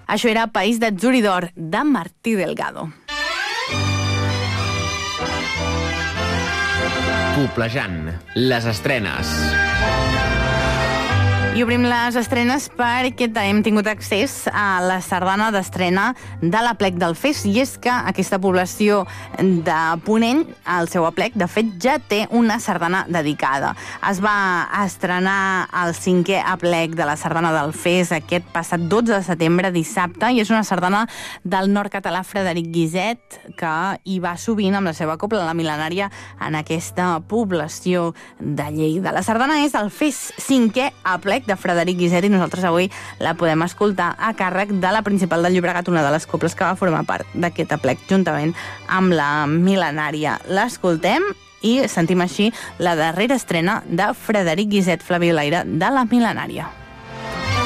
Això era País d'Atzuridor, de Martí Delgado. Poblejant, les estrenes. I obrim les estrenes perquè hem tingut accés a la sardana d'estrena de l'Aplec del Fes, i és que aquesta població de Ponent, el seu aplec, de fet, ja té una sardana dedicada. Es va estrenar el 5è aplec de la sardana del Fes aquest passat 12 de setembre, dissabte, i és una sardana del nord català Frederic Guiset, que hi va sovint amb la seva cobla, la mil·lenària, en aquesta població de Lleida. La sardana és el Fes 5è aplec de Frederic Guiset, i nosaltres avui la podem escoltar a càrrec de la Principal del Llobregat, una de les cobles que va formar part d'aquest aplec, juntament amb la mil·lenària. L'escoltem i sentim així la darrera estrena de Frederic Guiset, Flabiolaire, de la mil·lenària.